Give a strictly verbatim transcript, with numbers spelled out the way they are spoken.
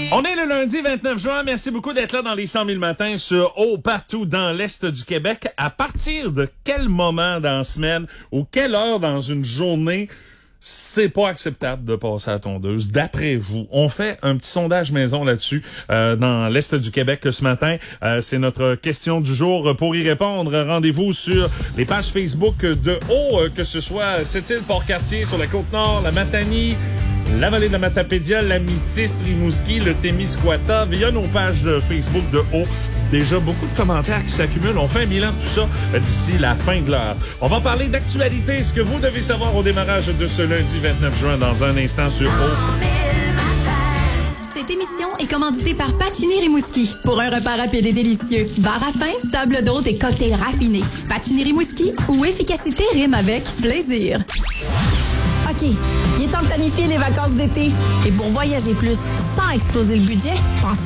On est le lundi vingt-neuf juin. Merci beaucoup d'être là dans les cent mille matins sur haut partout dans l'Est du Québec. À partir de quel moment dans la semaine ou quelle heure dans une journée c'est pas acceptable de passer à la tondeuse, d'après vous? On fait un petit sondage maison là-dessus euh, dans l'Est du Québec ce matin. Euh, c'est notre question du jour. Pour y répondre, rendez-vous sur les pages Facebook de Haut, euh, que ce soit Sept-Îles, Port-Cartier, sur la Côte-Nord, la Matanie, la vallée de la Matapédia, la Métis, Rimouski, le Témiscouata, via nos pages de Facebook de Haut. Déjà beaucoup de commentaires qui s'accumulent. On fait un bilan de tout ça d'ici la fin de l'heure. On va parler d'actualité, ce que vous devez savoir au démarrage de ce lundi vingt-neuf juin dans un instant sur Haut. Cette émission est commanditée par Pacini Rimouski. Pour un repas rapide et délicieux, bar à pain, table d'hôte et cocktails raffinés. Pacini Rimouski, où efficacité rime avec plaisir. OK, il est temps de planifier les vacances d'été. Et pour voyager plus sans exploser le budget, pensez